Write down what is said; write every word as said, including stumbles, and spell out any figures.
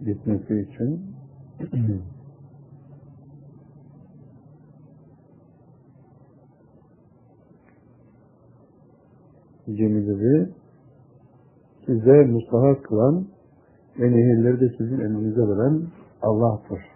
gitmesi için gemileri size müstahak kılan ve nehirleri de sizin elinize veren Allah'tır.